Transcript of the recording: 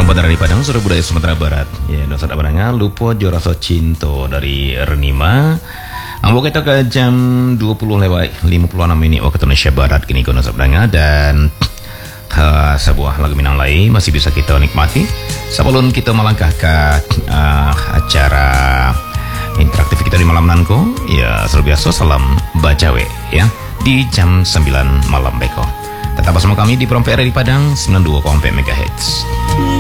Kompa dari Padang, Suara Budaya Sumatera Barat. Ya, dosa barangnya lupa Joraso Cinto dari Renima. Ambo kita ke jam 20:56 ini waktu Indonesia Barat kini kono sebenarnya, dan sebuah lagu Minang lain masih bisa kita nikmati sebelum kita melangkah ke acara interaktif kita di malam nanko. Ya, seperti biasa salam bacawe ya di jam 9 malam beko. Tetap bersama kami di Program PRRI Padang 92,4 MHz.